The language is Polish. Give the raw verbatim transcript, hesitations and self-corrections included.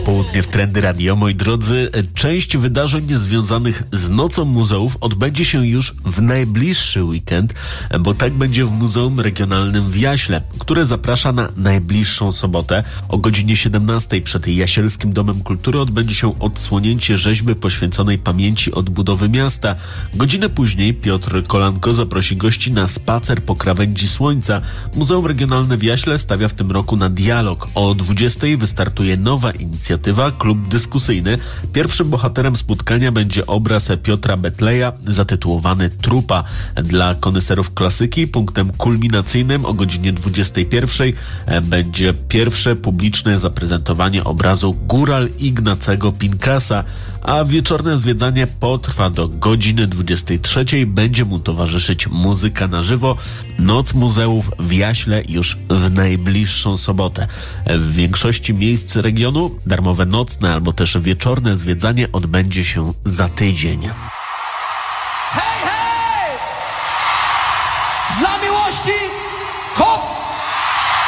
Popołudnie w Trendy Radio. Moi drodzy, część wydarzeń związanych z Nocą Muzeów odbędzie się już w najbliższy weekend, bo tak będzie w Muzeum Regionalnym w Jaśle, które zaprasza na najbliższą sobotę. O godzinie siedemnastej przed Jasielskim Domem Kultury odbędzie się odsłonięcie rzeźby poświęconej pamięci odbudowy miasta. Godzinę później Piotr Kolanko zaprosi gości na spacer po krawędzi słońca. Muzeum Regionalne w Jaśle stawia w tym roku na dialog. O dwudziestej wystartuje nowa inicjatywa, klub dyskusyjny. Pierwszym bohaterem spotkania będzie obraz Piotra Betleja zatytułowany Trupa. Dla koneserów klasyki punktem kulminacyjnym o godzinie dwudziestej pierwszej będzie pierwsze publiczne zaprezentowanie obrazu Góral Ignacego Pinkasa, a wieczorne zwiedzanie potrwa do godziny dwudziestej trzeciej. Będzie mu towarzyszyć muzyka na żywo. Noc Muzeów w Jaśle już w najbliższą sobotę. W większości miejsc regionu darmowe nocne albo też wieczorne zwiedzanie odbędzie się za tydzień. Hej, hej! Dla miłości